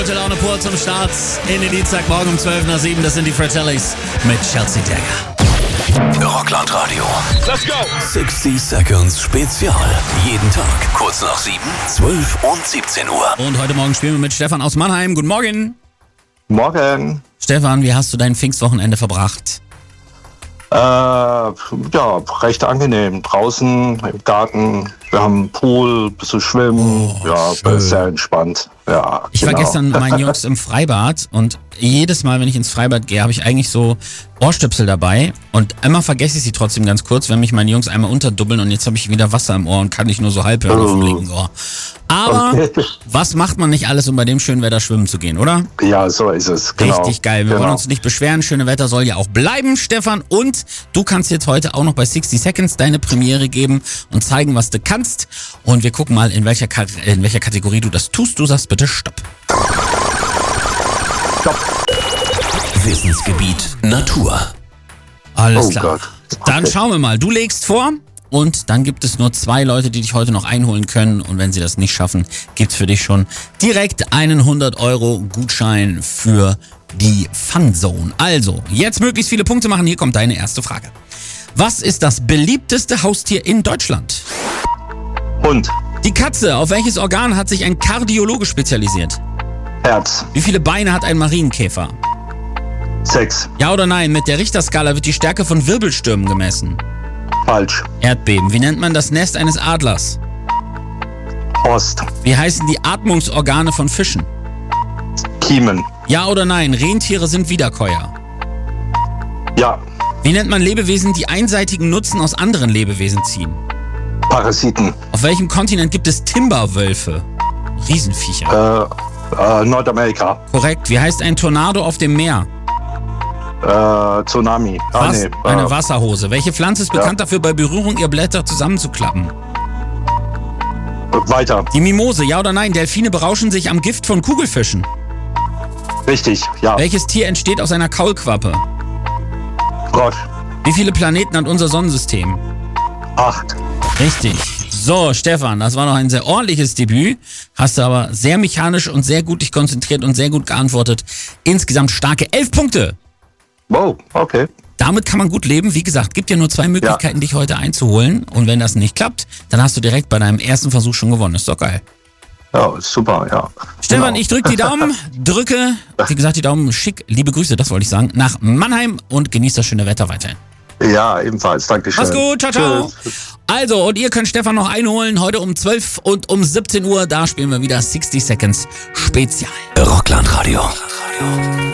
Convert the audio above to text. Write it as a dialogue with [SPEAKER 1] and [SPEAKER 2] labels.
[SPEAKER 1] Gute Laune pur zum Start in den Dienstagmorgen um 12:07. Das sind die Fratellis mit Chelsea Dagger.
[SPEAKER 2] Rockland Radio.
[SPEAKER 3] Let's go!
[SPEAKER 2] 60 Seconds Spezial. Jeden Tag kurz nach 7, 12 und 17 Uhr.
[SPEAKER 1] Und heute Morgen spielen wir mit Stefan aus Mannheim. Guten Morgen.
[SPEAKER 4] Morgen.
[SPEAKER 1] Stefan, wie hast du dein Pfingstwochenende verbracht?
[SPEAKER 4] Recht angenehm. Draußen im Garten. Wir haben einen Pool, ein bisschen schwimmen.
[SPEAKER 1] Schön.
[SPEAKER 4] Sehr entspannt. Ja,
[SPEAKER 1] Ich war gestern mit meinen Jungs im Freibad und jedes Mal, wenn ich ins Freibad gehe, habe ich eigentlich so Ohrstöpsel dabei und immer vergesse ich sie trotzdem ganz kurz, wenn mich meine Jungs einmal unterdubbeln und jetzt habe ich wieder Wasser im Ohr und kann nicht nur so halb hören auf dem linken Ohr. Aber was macht man nicht alles, um bei dem schönen Wetter schwimmen zu gehen, oder?
[SPEAKER 4] Ja, so ist es. Genau.
[SPEAKER 1] Richtig geil. Wir wollen uns nicht beschweren. Schöne Wetter soll ja auch bleiben, Stefan. Und du kannst jetzt heute auch noch bei 60 Seconds deine Premiere geben und zeigen, was du kannst. Und wir gucken mal, in welcher Kategorie du das tust. Du sagst bitte Stopp.
[SPEAKER 4] Stopp.
[SPEAKER 2] Wissensgebiet Natur.
[SPEAKER 1] Alles
[SPEAKER 4] Oh
[SPEAKER 1] klar.
[SPEAKER 4] Gott.
[SPEAKER 1] Dann
[SPEAKER 4] Okay.
[SPEAKER 1] schauen wir mal. Du legst vor und dann gibt es nur 2 Leute, die dich heute noch einholen können. Und wenn sie das nicht schaffen, gibt's für dich schon direkt einen 100-Euro-Gutschein für die Funzone. Also, jetzt möglichst viele Punkte machen. Hier kommt deine erste Frage. Was ist das beliebteste Haustier in Deutschland?
[SPEAKER 4] Hund.
[SPEAKER 1] Die Katze. Auf welches Organ hat sich ein Kardiologe spezialisiert?
[SPEAKER 4] Herz.
[SPEAKER 1] Wie viele Beine hat ein Marienkäfer?
[SPEAKER 4] 6.
[SPEAKER 1] Ja oder nein? Mit der Richterskala wird die Stärke von Wirbelstürmen gemessen.
[SPEAKER 4] Falsch.
[SPEAKER 1] Erdbeben. Wie nennt man das Nest eines Adlers?
[SPEAKER 4] Horst.
[SPEAKER 1] Wie heißen die Atmungsorgane von Fischen?
[SPEAKER 4] Kiemen.
[SPEAKER 1] Ja oder nein? Rentiere sind Wiederkäuer.
[SPEAKER 4] Ja.
[SPEAKER 1] Wie nennt man Lebewesen, die einseitigen Nutzen aus anderen Lebewesen ziehen?
[SPEAKER 4] Parasiten.
[SPEAKER 1] Auf welchem Kontinent gibt es Timberwölfe? Riesenviecher.
[SPEAKER 4] Nordamerika.
[SPEAKER 1] Korrekt. Wie heißt ein Tornado auf dem Meer?
[SPEAKER 4] Tsunami.
[SPEAKER 1] Eine Wasserhose. Welche Pflanze ist bekannt dafür, bei Berührung ihr Blätter zusammenzuklappen?
[SPEAKER 4] Weiter.
[SPEAKER 1] Die Mimose. Ja oder nein? Delfine berauschen sich am Gift von Kugelfischen.
[SPEAKER 4] Richtig. Ja.
[SPEAKER 1] Welches Tier entsteht aus einer Kaulquappe?
[SPEAKER 4] Frosch.
[SPEAKER 1] Wie viele Planeten hat unser Sonnensystem?
[SPEAKER 4] 8.
[SPEAKER 1] Richtig. So, Stefan, das war noch ein sehr ordentliches Debüt. Hast du aber sehr mechanisch und sehr gut dich konzentriert und sehr gut geantwortet. Insgesamt starke 11 Punkte.
[SPEAKER 4] Wow, okay.
[SPEAKER 1] Damit kann man gut leben. Wie gesagt, gibt ja nur 2 Möglichkeiten, dich heute einzuholen. Und wenn das nicht klappt, dann hast du direkt bei deinem ersten Versuch schon gewonnen. Ist doch geil.
[SPEAKER 4] Ja, super, ja.
[SPEAKER 1] Stefan,
[SPEAKER 4] Genau.
[SPEAKER 1] ich drücke die Daumen, wie gesagt, die Daumen schick. Liebe Grüße, das wollte ich sagen, nach Mannheim und genieß das schöne Wetter weiterhin.
[SPEAKER 4] Ja, ebenfalls. Dankeschön.
[SPEAKER 1] Mach's gut, ciao, ciao.
[SPEAKER 4] Tschüss.
[SPEAKER 1] Also, und ihr könnt Stefan noch einholen, heute um 12 und um 17 Uhr. Da spielen wir wieder 60 Seconds Spezial.
[SPEAKER 2] Rockland Radio.